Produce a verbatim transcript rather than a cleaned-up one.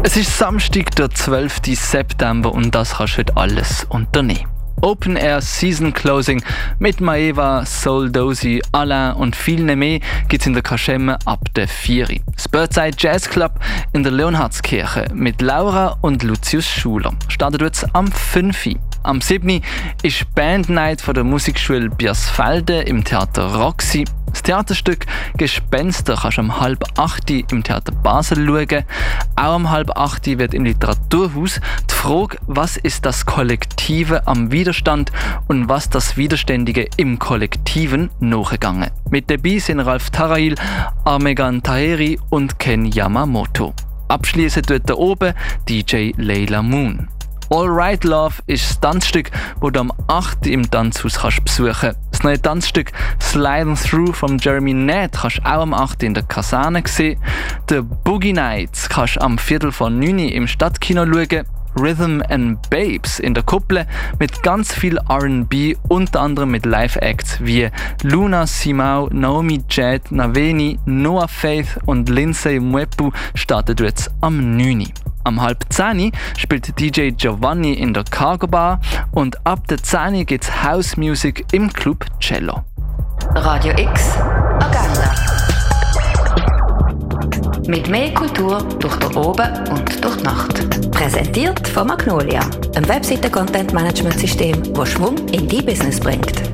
Es ist Samstag, der zwölften September und das kannst du heute alles unternehmen. Open Air Season Closing mit Maeva, Soul Dozy, Alain und vielen mehr gibt es in der Kaschemme ab der vier. Das Birdside Jazz Club in der Leonhardskirche mit Laura und Lucius Schuler startet jetzt am fünf. Am sieben ist Band Night von der Musikschule Biersfelde im Theater Roxy. Das Theaterstück Gespenster kannst du um halb acht im Theater Basel schauen. Auch um halb acht wird im Literaturhaus die Frage, was ist das Kollektive am Widerstand und was das Widerständige im Kollektiven nachgegangen. Mit dabei sind Ralf Tarail, Armegan Taheri und Ken Yamamoto. Abschließend tut da oben D J Layla Moon. All Right Love ist das Tanzstück, das du am acht im Tanzhaus kannst besuchen kannst. Das neue Tanzstück Sliding Through von Jeremy Nett kannst du auch am acht in der Kaserne sehen. The Boogie Nights kannst du am Viertel von neun im Stadtkino schauen. Rhythm and Babes in der Kuppel mit ganz viel R and B, unter anderem mit Live-Acts wie Luna Simao, Naomi Jad, Naveni, Noah Faith und Lindsay Mwepu startet jetzt am neun. Am halb zehn spielt D J Giovanni in der Cargo Bar und ab der zehn gibt's House Music im Club Cello. Radio X Agenda. Mit mehr Kultur durch den Oben und durch die Nacht. Präsentiert von Magnolia, einem Webseiten-Content-Management-System, das Schwung in dein Business bringt.